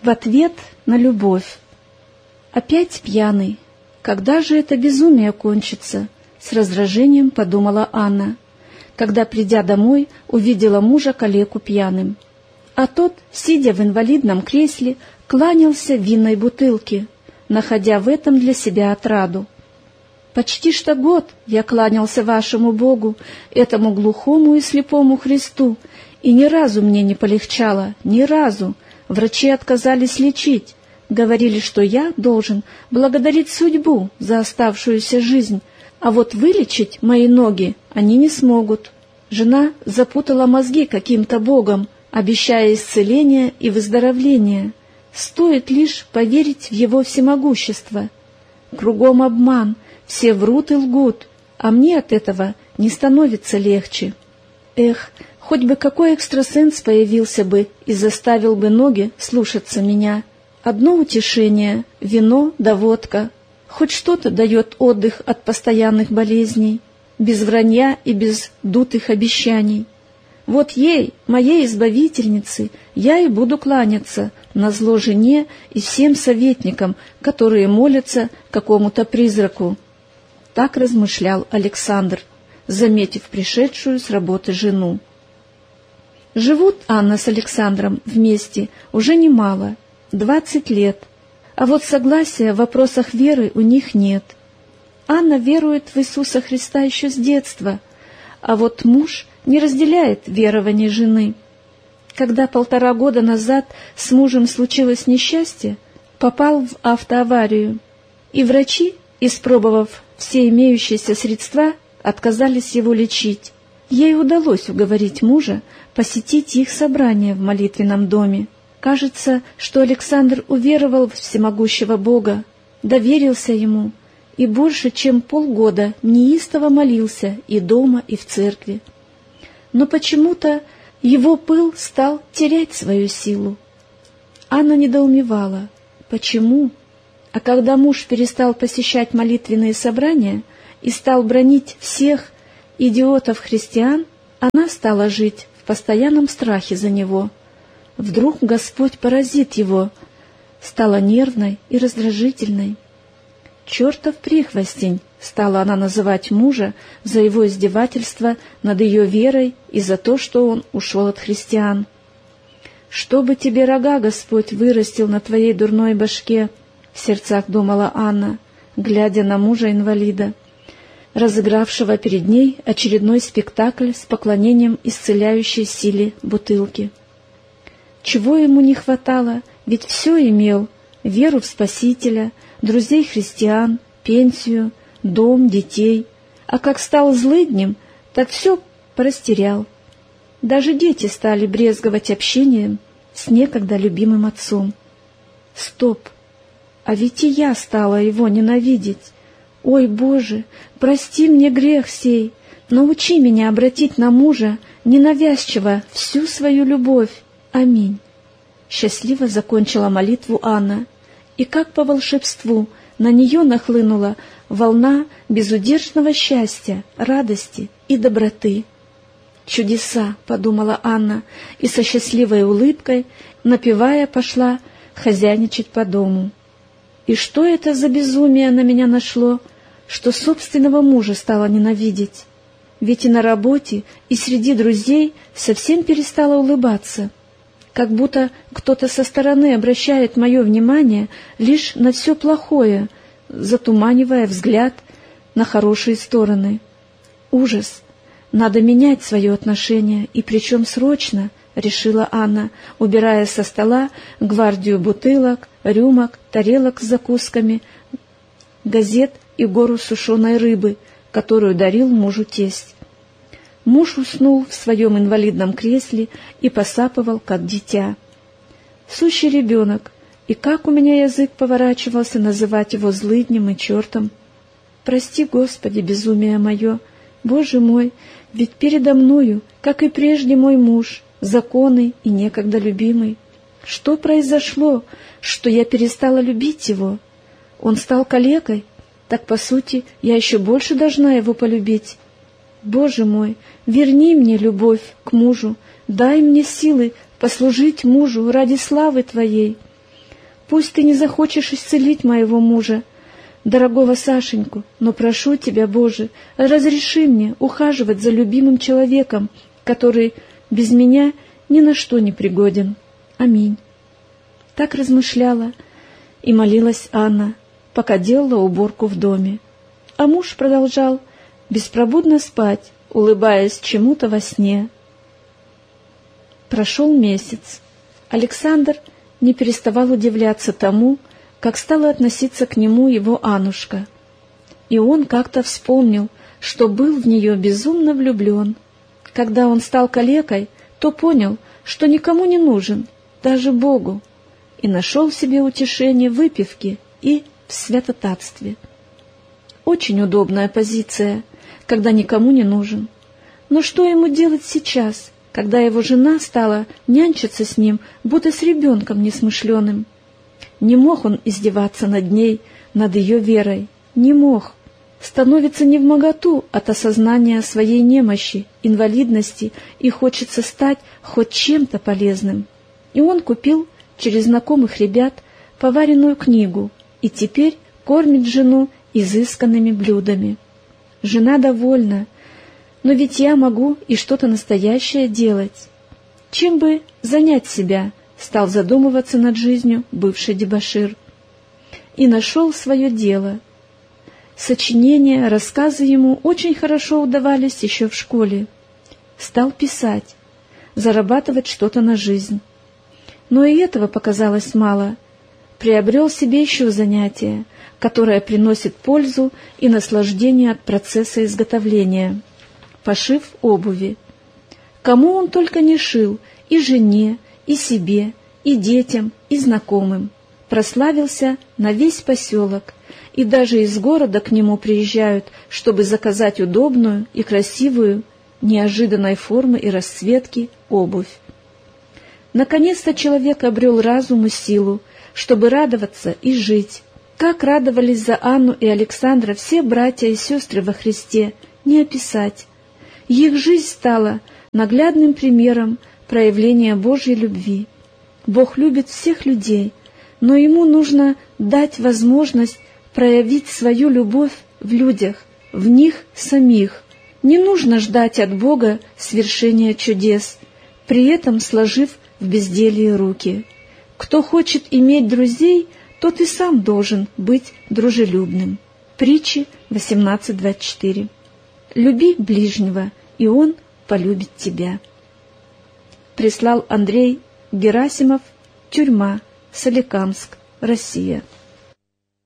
В ответ на любовь. Опять пьяный. Когда же это безумие кончится? С раздражением подумала Анна, когда, придя домой, увидела мужа-калеку пьяным. А тот, сидя в инвалидном кресле, кланялся винной бутылке, находя в этом для себя отраду. «Почти что год я кланялся вашему Богу, этому глухому и слепому Христу, и ни разу мне не полегчало, ни разу. Врачи отказались лечить, говорили, что я должен благодарить судьбу за оставшуюся жизнь, а вот вылечить мои ноги они не смогут. Жена запутала мозги каким-то богом, обещая исцеление и выздоровление. Стоит лишь поверить в его всемогущество. Кругом обман, все врут и лгут, а мне от этого не становится легче. Эх, хоть бы какой экстрасенс появился бы и заставил бы ноги слушаться меня. Одно утешение — вино да водка. Хоть что-то дает отдых от постоянных болезней, без вранья и без дутых обещаний. Вот ей, моей избавительнице, я и буду кланяться, назло жене и всем советникам, которые молятся какому-то призраку. Так размышлял Александр, заметив пришедшую с работы жену. Живут Анна с Александром вместе уже немало, 20 лет, а вот согласия в вопросах веры у них нет. Анна верует в Иисуса Христа еще с детства, а вот муж не разделяет верований жены. Когда 1,5 года назад с мужем случилось несчастье, попал в автоаварию, и врачи, испробовав все имеющиеся средства, отказались его лечить. Ей удалось уговорить мужа посетить их собрание в молитвенном доме. Кажется, что Александр уверовал в всемогущего Бога, доверился ему и больше чем полгода неистово молился и дома, и в церкви. Но почему-то его пыл стал терять свою силу. Анна недоумевала, почему? А когда муж перестал посещать молитвенные собрания и стал бранить всех идиотов-христиан, она стала жить в постоянном страхе за него. Вдруг Господь поразит его, стала нервной и раздражительной. «Чертов прихвостень», — стала она называть мужа за его издевательство над ее верой и за то, что он ушел от христиан. «Чтобы тебе рога Господь вырастил на твоей дурной башке», — в сердцах думала Анна, глядя на мужа-инвалида, разыгравшего перед ней очередной спектакль с поклонением исцеляющей силе бутылки. Чего ему не хватало, ведь все имел — веру в Спасителя, друзей христиан, пенсию, дом, детей. А как стал злыднем, так все порастерял. Даже дети стали брезговать общением с некогда любимым отцом. Стоп! А ведь и я стала его ненавидеть. Ой, Боже, прости мне грех сей, научи меня обратить на мужа ненавязчиво всю свою любовь. Аминь. Счастливо закончила молитву Анна, и как по волшебству на нее нахлынула волна безудержного счастья, радости и доброты. «Чудеса!» — подумала Анна, и со счастливой улыбкой, напевая, пошла хозяйничать по дому. И что это за безумие на меня нашло, что собственного мужа стала ненавидеть? Ведь и на работе, и среди друзей совсем перестала улыбаться, как будто кто-то со стороны обращает мое внимание лишь на все плохое, затуманивая взгляд на хорошие стороны. Ужас! Надо менять свое отношение, и причем срочно, — решила Анна, убирая со стола гвардию бутылок, рюмок, тарелок с закусками, газет и гору сушеной рыбы, которую дарил мужу тесть. Муж уснул в своем инвалидном кресле и посапывал, как дитя. Сущий ребенок, и как у меня язык поворачивался называть его злыднем и чертом. Прости, Господи, безумие мое, Боже мой, ведь передо мною, как и прежде, мой муж, законный и некогда любимый. Что произошло, что я перестала любить его? Он стал калекой, так, по сути, я еще больше должна его полюбить. Боже мой, верни мне любовь к мужу, дай мне силы послужить мужу ради славы Твоей. Пусть ты не захочешь исцелить моего мужа, дорогого Сашеньку, но прошу тебя, Боже, разреши мне ухаживать за любимым человеком, который без меня ни на что не пригоден. Аминь. Так размышляла и молилась Анна, пока делала уборку в доме. А муж продолжал беспробудно спать, улыбаясь чему-то во сне. Прошел месяц. Александр не переставал удивляться тому, как стала относиться к нему его Аннушка. И он как-то вспомнил, что был в нее безумно влюблен. Когда он стал калекой, то понял, что никому не нужен, даже Богу, и нашел в себе утешение в выпивке и в святотатстве. Очень удобная позиция, когда никому не нужен. Но что ему делать сейчас, когда его жена стала нянчиться с ним, будто с ребенком несмышленым? Не мог он издеваться над ней, над ее верой. Не мог. Становится невмоготу от осознания своей немощи, инвалидности, и хочется стать хоть чем-то полезным. И он купил через знакомых ребят поваренную книгу и теперь кормит жену изысканными блюдами. Жена довольна, но ведь я могу и что-то настоящее делать. Чем бы занять себя? Стал задумываться над жизнью бывший дебошир. И нашел свое дело. Сочинения, рассказы ему очень хорошо удавались еще в школе. Стал писать, зарабатывать что-то на жизнь. Но и этого показалось мало. Приобрел себе еще занятие, которое приносит пользу и наслаждение от процесса изготовления. Пошив обуви. Кому он только не шил, и жене, и себе, и детям, и знакомым. Прославился на весь поселок, и даже из города к нему приезжают, чтобы заказать удобную и красивую, неожиданной формы и расцветки обувь. Наконец-то человек обрел разум и силу, чтобы радоваться и жить. Как радовались за Анну и Александра все братья и сестры во Христе, не описать. Их жизнь стала наглядным примером проявления Божьей любви. Бог любит всех людей, но Ему нужно дать возможность проявить свою любовь в людях, в них самих. Не нужно ждать от Бога свершения чудес, при этом сложив в безделье руки. Кто хочет иметь друзей, тот и сам должен быть дружелюбным. Притчи 18:24. Люби ближнего, и он полюбит тебя. Прислал Андрей Герасимов, тюрьма, Соликамск, Россия.